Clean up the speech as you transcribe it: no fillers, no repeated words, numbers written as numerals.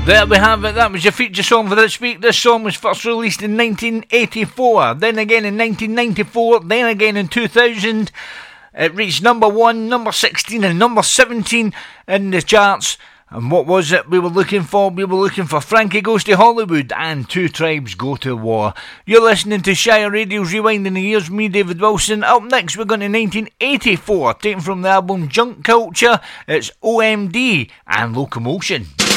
There we have it, that was your feature song for this week. This song was first released in 1984, then again in 1994, then again in 2000. It reached number 1, number 16 and number 17 in the charts. And what was it we were looking for? We were looking for Frankie Goes to Hollywood and Two Tribes Go to War. You're listening to Shire Radio's Rewinding the Years, me David Wilson. Up next we're going to 1984, taken from the album Junk Culture. It's OMD and Locomotion.